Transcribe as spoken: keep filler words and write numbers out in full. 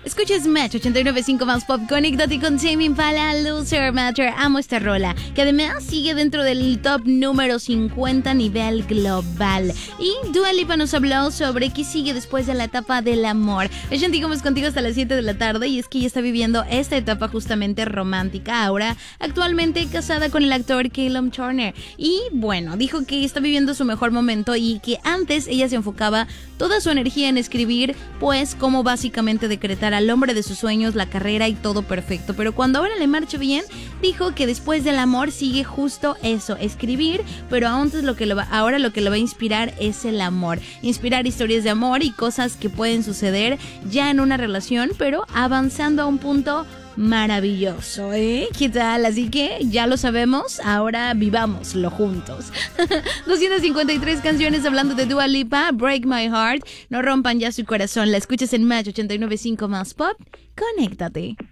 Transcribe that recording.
Escuchas Match ochenta y nueve punto cinco más Pop. Conéctate con Tame Impala, Loser Matter. Amo esta rola, que además sigue dentro del top número cincuenta a nivel global. Y Dua Lipa nos habló sobre qué sigue después de la etapa del amor. Shanti Gómez contigo hasta las siete de la tarde, y es que ella está viviendo esta etapa justamente romántica, ahora actualmente casada con el actor Callum Turner. Y bueno, dijo que está viviendo su mejor momento y que antes ella se enfocaba toda su energía en escribir, pues como básicamente decretar al hombre de sus sueños, la carrera y todo perfecto. Pero cuando ahora le marcha bien, dijo que después del amor sigue justo eso, escribir, pero antes lo que lo va, ahora lo que lo va a inspirar es el amor. Inspirar historias de amor y cosas que pueden suceder ya en una relación, pero avanzando a un punto maravilloso, ¿eh? ¿Qué tal? Así que ya lo sabemos, ahora vivámoslo juntos. doscientas cincuenta y tres canciones hablando de Dua Lipa, Break My Heart, no rompan ya su corazón. La escuchas en Match ochenta y nueve punto cinco más Pop. Conéctate.